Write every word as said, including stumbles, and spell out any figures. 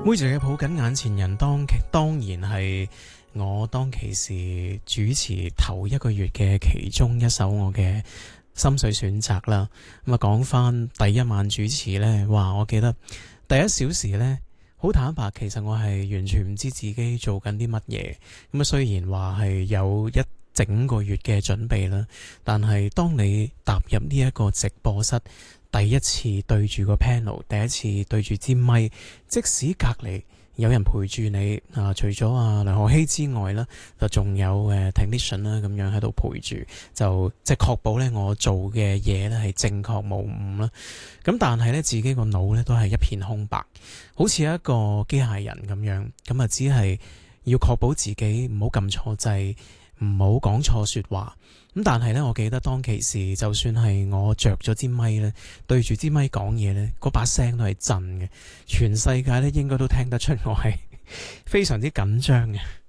妹仔嘅抱緊眼前人當，當當然係我當其時主持頭一個月嘅其中一首我嘅心水選擇啦。咁啊，講翻第一晚主持呢，哇！我記得第一小時呢，好坦白，其實我係完全唔知自己做緊啲乜嘢。咁啊，雖然話係有一整個月嘅準備啦，但係當你踏入呢一個直播室，第一次對住個 panel， 第一次對住支咪，即使隔離有人陪住你啊，除咗啊梁浩希之外啦，就仲有誒 technician 啦，咁樣喺度陪住，就即係確保咧我做嘅嘢咧係正確無誤啦。咁但係咧自己個腦咧都係一片空白，好似一個機械人咁樣，咁啊只係要確保自己唔好撳錯掣，唔好講錯說話。咁但係咧，我記得當其時，就算係我着咗支咪咧，對住支咪講嘢咧，嗰把聲都係震嘅，全世界咧應該都聽得出我係非常之緊張嘅。